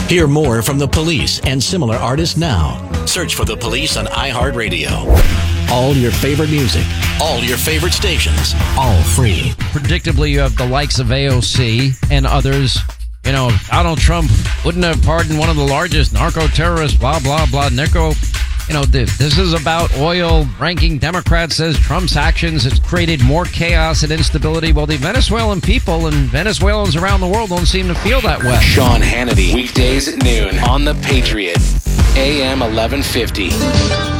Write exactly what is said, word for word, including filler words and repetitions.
Hear more from The Police and similar artists now. Search for The Police on iHeartRadio. All your favorite music, all your favorite stations, all free. Predictably, you have the likes of A O C and others. You know, Donald Trump wouldn't have pardoned one of the largest narco-terrorists, blah, blah, blah, Nico. You know, this is about oil-ranking Democrat says Trump's actions has created more chaos and instability. Well, the Venezuelan people and Venezuelans around the world don't seem to feel that way. Sean Hannity, weekdays at noon on The Patriot, A M eleven fifty.